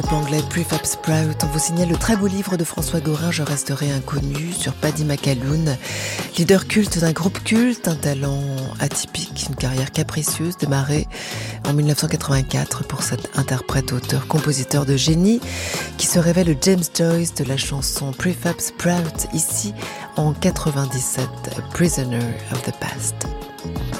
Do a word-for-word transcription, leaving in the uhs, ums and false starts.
Anglais Prefab Sprout, on vous signale le très beau livre de François Gorin, Je resterai inconnu, sur Paddy McAloon, leader culte d'un groupe culte, un talent atypique, une carrière capricieuse démarrée en dix-neuf cent quatre-vingt-quatre pour cet interprète, auteur, compositeur de génie qui se révèle le James Joyce de la chanson Prefab Sprout, ici en quatre-vingt-dix-sept, A Prisoner of the Past.